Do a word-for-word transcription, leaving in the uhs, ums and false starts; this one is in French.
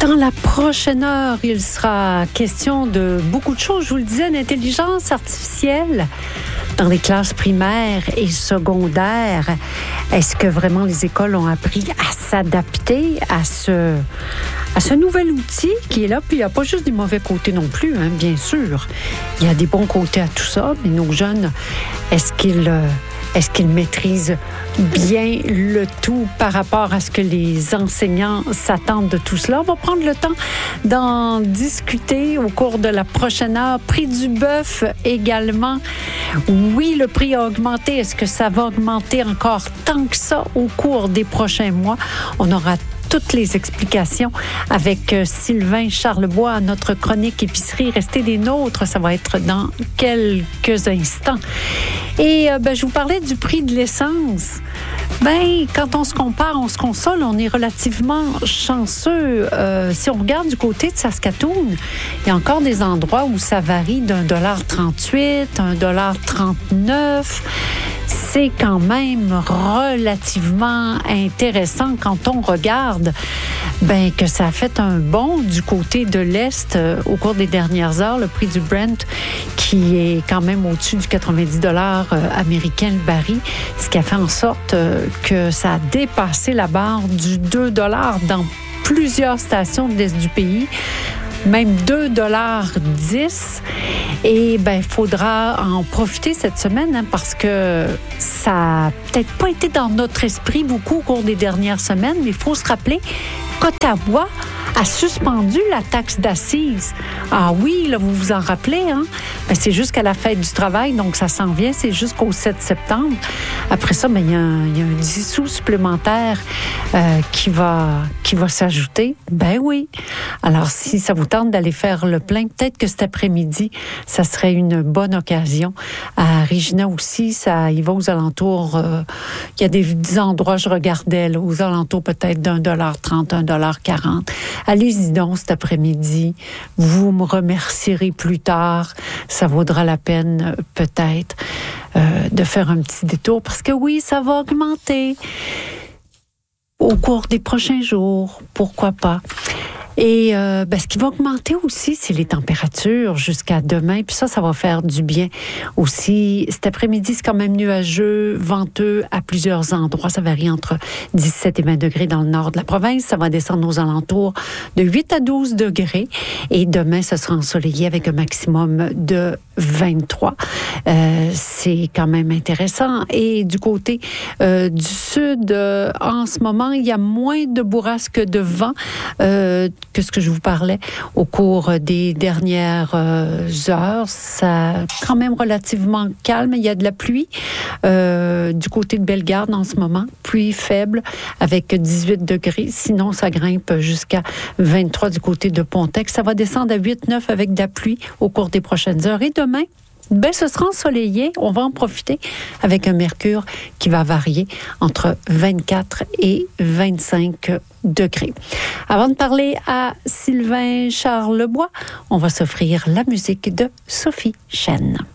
Dans la prochaine heure, il sera question de beaucoup de choses. Je vous le disais, l'intelligence artificielle dans les classes primaires et secondaires. Est-ce que vraiment les écoles ont appris à s'adapter à ce, à ce nouvel outil qui est là? Puis il n'y a pas juste des mauvais côtés non plus, hein, bien sûr. Il y a des bons côtés à tout ça, mais nos jeunes, est-ce qu'ils... Euh, Est-ce qu'ils maîtrisent bien le tout par rapport à ce que les enseignants s'attendent de tout cela? On va prendre le temps d'en discuter au cours de la prochaine heure. Prix du bœuf également. Oui, le prix a augmenté. Est-ce que ça va augmenter encore tant que ça au cours des prochains mois? On aura toutes les explications avec Sylvain Charlebois, notre chronique épicerie. Restez des nôtres, ça va être dans quelques instants. Et euh, ben, je vous parlais du prix de l'essence. Ben, quand on se compare, on se console, on est relativement chanceux. Euh, si on regarde du côté de Saskatoon, il y a encore des endroits où ça varie d'un dollar trente-huit, un dollar trente-neuf. C'est quand même relativement intéressant quand on regarde ben, que ça a fait un bond du côté de l'Est euh, au cours des dernières heures. Le prix du Brent qui est quand même au-dessus du quatre-vingt-dix dollars euh, américains le baril, ce qui a fait en sorte euh, que ça a dépassé la barre du deux dollars dans plusieurs stations de l'Est du pays. Même deux dollars dix. Et ben, il faudra en profiter cette semaine hein, parce que ça n'a peut-être pas été dans notre esprit beaucoup au cours des dernières semaines, mais il faut se rappeler qu'Ottawa a suspendu la taxe d'assises. Ah oui, là, vous vous en rappelez, hein? Ben, c'est jusqu'à la fête du travail, donc ça s'en vient, c'est jusqu'au sept septembre. Après ça, ben, il y a un, il y a un dix sous supplémentaire euh, qui va, qui va s'ajouter. Ben oui. Alors, si ça vous tente d'aller faire le plein, peut-être que cet après-midi, ça serait une bonne occasion. À Regina aussi, ça, il va aux alentours, euh, il y a des, des endroits, je regardais, là, aux alentours peut-être d'un dollar trente, un dollar quarante. Allez-y donc cet après-midi. Vous me remercierez plus tard. Ça vaudra la peine, peut-être, euh, de faire un petit détour parce que oui, ça va augmenter au cours des prochains jours. Pourquoi pas? Et euh, ben, ce qui va augmenter aussi, c'est les températures jusqu'à demain. Puis ça, ça va faire du bien aussi. Cet après-midi, c'est quand même nuageux, venteux à plusieurs endroits. Ça varie entre dix-sept et vingt degrés dans le nord de la province. Ça va descendre aux alentours de huit à douze degrés. Et demain, ce sera ensoleillé avec un maximum de vingt-trois. Euh, c'est quand même intéressant. Et du côté euh, du sud, euh, en ce moment, il y a moins de bourrasques de vent euh, que ce que je vous parlais au cours des dernières euh, heures. Ça quand même relativement calme. Il y a de la pluie euh, du côté de Bellegarde en ce moment. Pluie faible avec dix-huit degrés. Sinon, ça grimpe jusqu'à vingt-trois du côté de Pontex. Ça va descendre à huit neuf avec de la pluie au cours des prochaines heures. Et demain, ben, ce sera ensoleillé. On va en profiter avec un mercure qui va varier entre vingt-quatre et vingt-cinq degrés. Avant de parler à Sylvain Charlebois, on va s'offrir la musique de Sophie Chêne.